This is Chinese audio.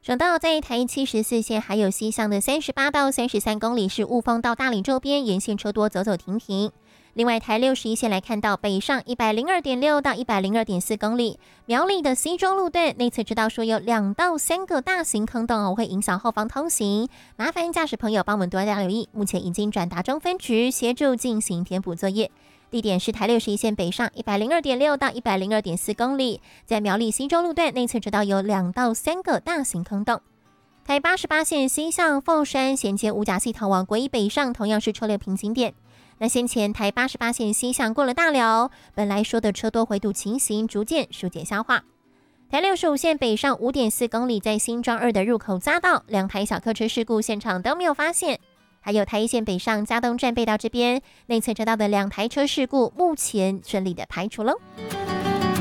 省道在台74线还有西向的38到33公里是雾峰到大里周边沿线车多走走停停。另外台61线来看到北上102.6到102.4公里，苗栗的西中路段内侧知道说有2到3个大型坑洞会影响后方通行，麻烦驾驶朋友帮我们多加留意，目前已经转达中分局协助进行填补作业。地点是台61线北上102.6到102.4公里，在苗栗西中路段内侧知道有2到3个大型坑洞。台88线西向凤山衔接五甲系统往国一北上，同样是车流瓶颈点。那先前台88线西向过了大寮，本来说的车多回堵情形逐渐疏解消化。台65线北上5.4公里，在新庄2的入口匝道，2台小客车事故现场都没有发现。还有台1线北上嘉东站背道这边内侧车道的2台车事故，目前顺利的排除喽。